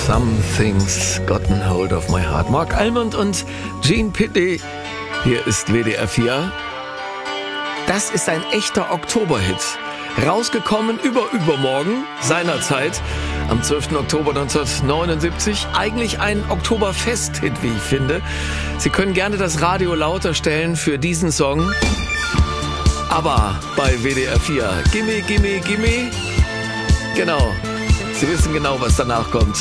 Something's Gotten Hold of My Heart. Mark Almond und Gene Pitney. Hier ist WDR 4. Das ist ein echter Oktoberhit. Rausgekommen übermorgen, seinerzeit, am 12. Oktober 1979. Eigentlich ein Oktoberfest-Hit, wie ich finde. Sie können gerne das Radio lauter stellen für diesen Song. Aber bei WDR 4, Gimme, Gimme, Gimme. Genau, Sie wissen genau, was danach kommt.